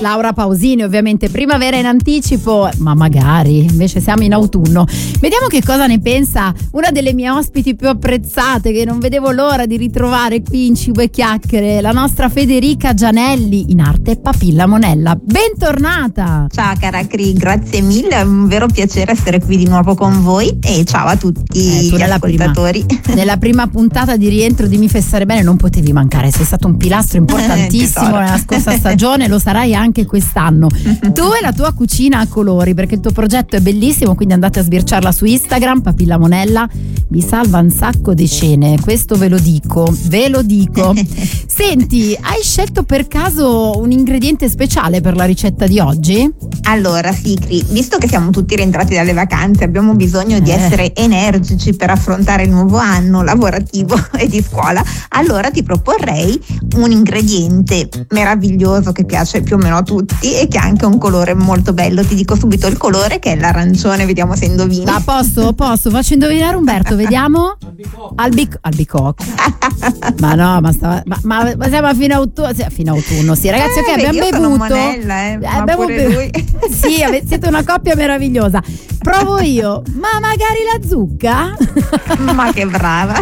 Laura Pausini, ovviamente primavera in anticipo, ma magari invece siamo in autunno. Vediamo che cosa ne pensa una delle mie ospiti più apprezzate, che non vedevo l'ora di ritrovare qui in Cibo e Chiacchiere, la nostra Federica Gianelli, in arte Papilla Monella. Bentornata! Ciao cara Cri, grazie mille, è un vero piacere essere qui di nuovo con voi e ciao a tutti gli ascoltatori. Nella prima puntata di rientro di Mi Fai Stare Bene non potevi mancare, sei stato un pilastro importantissimo nella scorsa stagione, lo sarai anche quest'anno. Tu e la tua cucina a colori, perché il tuo progetto è bellissimo, quindi andate a sbirciarla su Instagram, Papilla Monella, vi salva un sacco di cene, questo ve lo dico. Senti, hai scelto per caso un ingrediente speciale per la ricetta di oggi? Allora sì Cri, visto che siamo tutti rientrati dalle vacanze, abbiamo bisogno di essere energici per affrontare il nuovo anno lavorativo e di scuola, allora ti proporrei un ingrediente meraviglioso che piace più o meno a tutti e che ha anche un colore molto bello. Ti dico subito il colore, che è l'arancione, vediamo se indovini. Ma posso, faccio indovinare Umberto, vediamo. Albicocco. Ma no, ma siamo a fine autunno, sì ragazzi, ok, abbiamo bevuto. Sono Monella, abbiamo lui. Sì, siete una coppia meravigliosa. Provo io, ma magari la zucca? Ma che brava.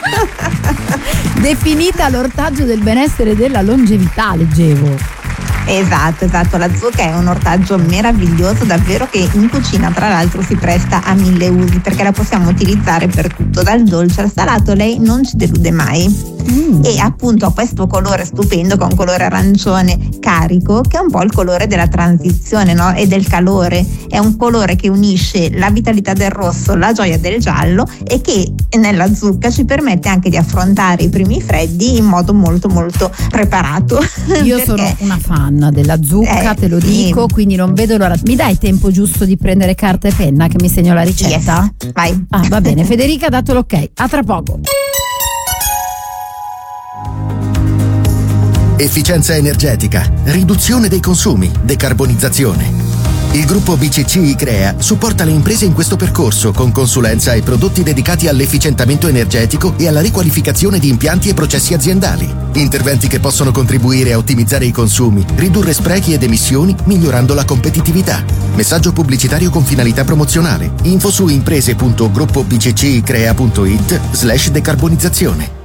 Definita l'ortaggio del benessere e della longevità, leggevo. Esatto, la zucca è un ortaggio meraviglioso, davvero, che in cucina tra l'altro si presta a 1000 usi, perché la possiamo utilizzare per tutto, dal dolce al salato, lei non ci delude mai. E appunto ha questo colore stupendo, che è un colore arancione carico, che è un po' il colore della transizione, no? E del calore. È un colore che unisce la vitalità del rosso, la gioia del giallo, e che nella zucca ci permette anche di affrontare i primi freddi in modo molto molto preparato. Io sono una fan della zucca, te lo dico, quindi non vedo l'ora. Mi dai tempo giusto di prendere carta e penna che mi segno la ricetta? Yes, vai. Va bene, Federica ha dato l'ok, a tra poco. Efficienza energetica, riduzione dei consumi, decarbonizzazione. Il gruppo BCC Icrea supporta le imprese in questo percorso con consulenza e prodotti dedicati all'efficientamento energetico e alla riqualificazione di impianti e processi aziendali. Interventi che possono contribuire a ottimizzare i consumi, ridurre sprechi ed emissioni, migliorando la competitività. Messaggio pubblicitario con finalità promozionale. Info su imprese.gruppobccicrea.it/decarbonizzazione.